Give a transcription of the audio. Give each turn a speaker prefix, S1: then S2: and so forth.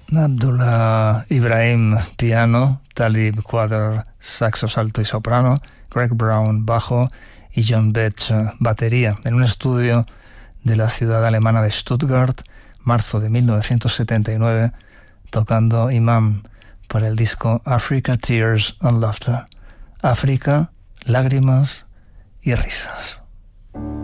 S1: Abdullah Ibrahim, piano, Talib Kweli, saxo, alto y soprano, Greg Brown, bajo y John Betts, batería, en un estudio de la ciudad alemana de Stuttgart, marzo de 1979, tocando Imam para el disco Africa, Tears and Laughter. África, lágrimas y risas.